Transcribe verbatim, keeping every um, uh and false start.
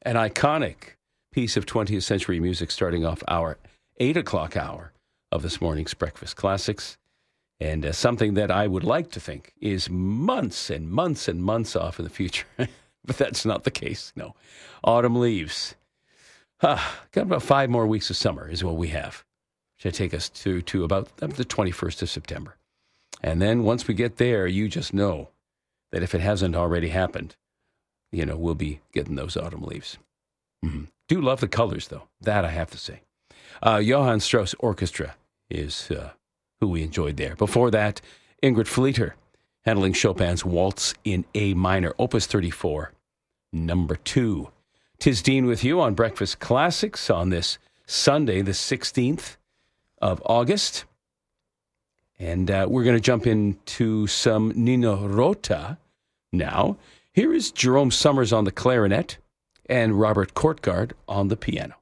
an iconic piece of twentieth century music starting off our eight o'clock hour of this morning's Breakfast Classics. And uh, something that I would like to think is months and months and months off in the future. But that's not the case, no. Autumn leaves. Ah, got about five more weeks of summer is what we have. Should take us to, to about the twenty-first of September. And then once we get there, you just know that if it hasn't already happened, you know, we'll be getting those autumn leaves. Mm-hmm. Do love the colors, though. That I have to say. Uh, Johann Strauss Orchestra is uh, who we enjoyed there. Before that, Ingrid Fleeter handling Chopin's Waltz in A minor, Opus thirty-four, number two. Tis Dean with you on Breakfast Classics on this Sunday, the sixteenth of August. And uh, we're going to jump into some Nino Rota now. Here is Jerome Summers on the clarinet and Robert Courtgard on the piano.